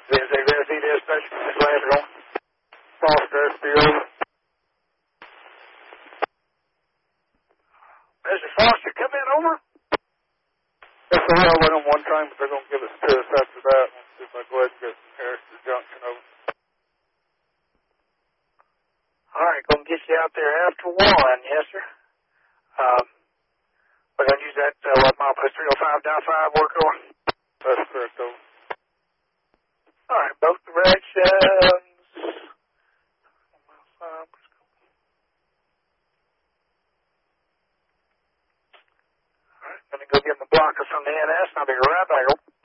VSC dispatch, this last one. Foster, SPO. Mr. Foster, come in over. Yes, sir. I went on one train, but they're going to give us to us after that. Let's see if I go ahead and get Harrison Junction over. All right, going to get you out there after 1, yes, sir. We're going to use that, what mile post 305.5 work order? That's correct, over. All right, both directions. All right, going to go get the blocker from the NS, and I'll be right back.